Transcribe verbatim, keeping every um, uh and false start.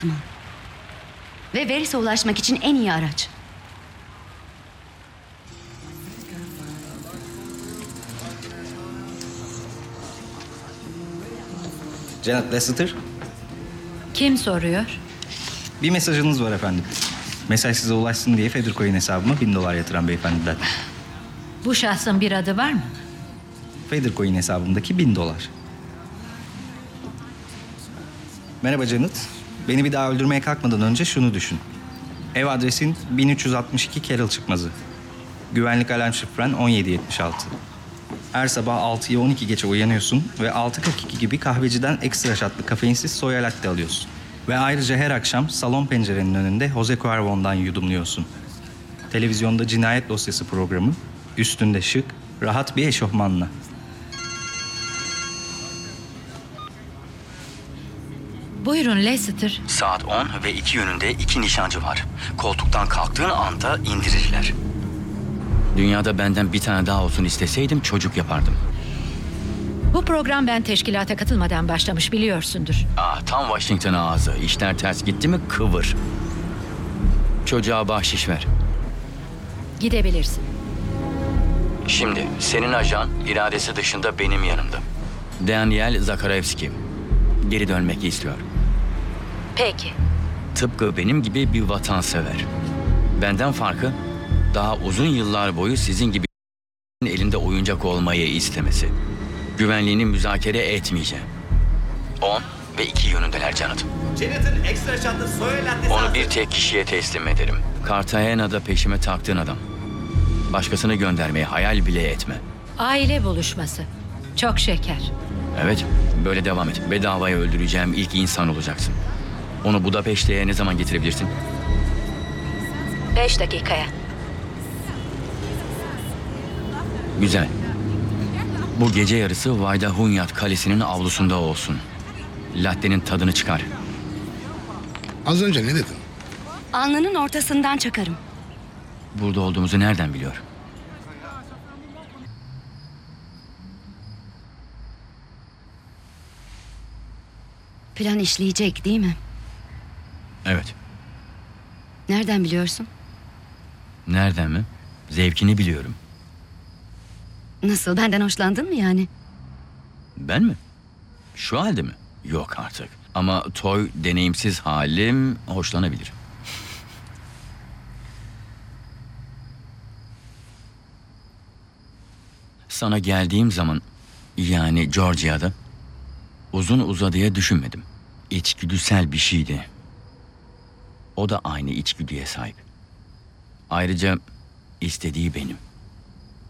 Ve Varys'e ulaşmak için en iyi araç. Janet Lasseter, Kim soruyor? bir mesajınız var efendim. Mesaj size ulaşsın diye Feathercoin hesabıma bin dolar yatıran beyefendiden. Bu şahsın bir adı var mı? Feathercoin hesabımdaki bin dolar. Merhaba Janet. Beni bir daha öldürmeye kalkmadan önce şunu düşün. Ev adresin bin üç yüz altmış iki Carroll çıkmazı. Güvenlik alarm şifren on yedi yetmiş altı. Her sabah altıyı on iki geçe uyanıyorsun ve altı kırk iki gibi kahveciden ekstra şatlı kafeinsiz soya latte alıyorsun. Ve ayrıca her akşam salon pencerenin önünde Jose Cuervo'ndan yudumluyorsun. Televizyonda cinayet dosyası programı, üstünde şık, rahat bir eşofmanla. Buyurun Lasseter. Saat on ve iki yönünde iki nişancı var. Koltuktan kalktığın anda indirirler. Dünyada benden bir tane daha olsun isteseydim çocuk yapardım. Bu program ben teşkilata katılmadan başlamış biliyorsundur. Aa, tam Washington ağzı. İşler ters gitti mi kıvır. Çocuğa bahşiş ver. Gidebilirsin. Şimdi senin ajan iradesi dışında benim yanımda. Daniel Zakharevski. Geri dönmek istiyor. Peki. Tıpkı benim gibi bir vatansever. Benden farkı daha uzun yıllar boyu sizin gibi elinde oyuncak olmayı istemesi. Güvenliğini müzakere etmeyeceğim. On ve iki yönündeler Janet. Janet'ın ekstra şatlı soya lattesi Onu hazır. bir tek kişiye teslim ederim. Cartagena'da peşime taktığın adam. Başkasını göndermeyi hayal bile etme. Aile buluşması. Çok şeker. Evet, böyle devam et. Bedavaya öldüreceğim ilk insan olacaksın. Onu Budapeşte'ye ne zaman getirebilirsin? Beş dakikaya. Güzel. Bu gece yarısı Vayda Hunyad Kalesi'nin avlusunda olsun. Latte'nin tadını çıkar. Az önce ne dedin? Alnının ortasından çakarım. Burada olduğumuzu nereden biliyor? Plan işleyecek değil mi? Evet. Nereden biliyorsun? Nereden mi? Zevkini biliyorum. Nasıl, benden hoşlandın mı yani? Ben mi? Şu halde mi? Yok artık. Ama toy deneyimsiz halim hoşlanabilir. Sana geldiğim zaman, yani Georgia'da, uzun uzadıya düşünmedim. İçgüdüsel bir şeydi. O da aynı içgüdüye sahip. Ayrıca istediği benim.